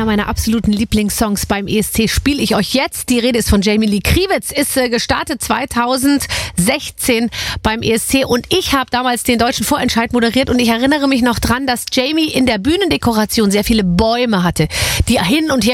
meiner absoluten Lieblingssongs beim ESC spiele ich euch jetzt. Die Rede ist von Jamie Lee Kriewitz, ist gestartet 2016 beim ESC und ich habe damals den deutschen Vorentscheid moderiert und ich erinnere mich noch dran, dass Jamie in der Bühnendekoration sehr viele Bäume hatte, die hin und her